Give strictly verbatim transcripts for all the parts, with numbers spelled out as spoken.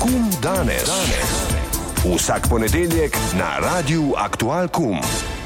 Kum danes. danes. Vsak ponedeljek na Radiu Aktual Kum.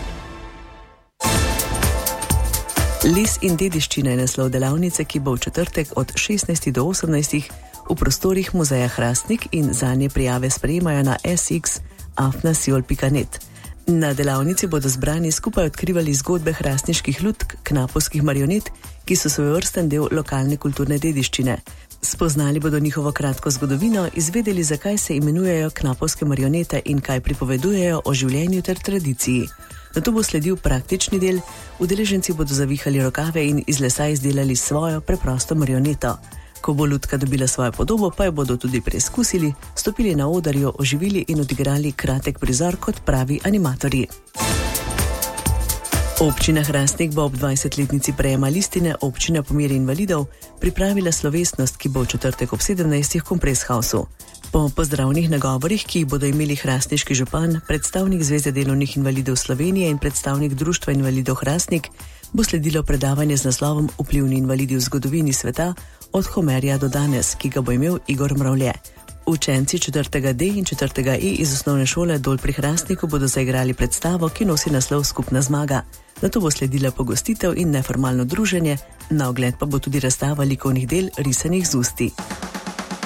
Les in dediščina je naslov delavnice, ki bo v četrtek od šestnajstih do osemnajstih v prostorih muzeja Hrastnik in zanje prijave sprejemajo na s x afna siol pika net. Na delavnici bodo zbrani skupaj odkrivali zgodbe hrastniških lutk, knapovskih marionet, ki so svojevrsten del lokalne kulturne dediščine. Spoznali bodo njihovo kratko zgodovino, izvedeli, zakaj se imenujejo knapovske marionete in kaj pripovedujejo o življenju ter tradiciji. Nato bo sledil praktični del, udeleženci bodo zavihali rokave in iz lesa izdelali svojo preprosto marioneto. Ko bo lutka dobila svojo podobo, pa jo bodo tudi preizkusili, stopili na oder, jo oživili in odigrali kratek prizor kot pravi animatorji. Občina Hrastnik bo ob dvajsetletnici prejema listine Občine po meri invalidov pripravila slovesnost, ki bo v četrtek ob sedemnajstih v Kompres Hausu. Po pozdravnih nagovorih, ki jih bodo imeli hrastniški župan, predstavnik Zveze delovnih invalidov Slovenije in predstavnik Društva invalidov Hrastnik, bo sledilo predavanje z naslovom Vplivni invalidi v zgodovini sveta od Homerja do danes, ki ga bo imel Igor Mravlje. Učenci četrtega D in četrtega E iz osnovne šole Dol pri Hrastniku bodo zaigrali predstavo, ki nosi naslov Skupna zmaga. Nato bo sledila pogostitev in neformalno druženje, na ogled pa bo tudi razstava likovnih del risanih z usti.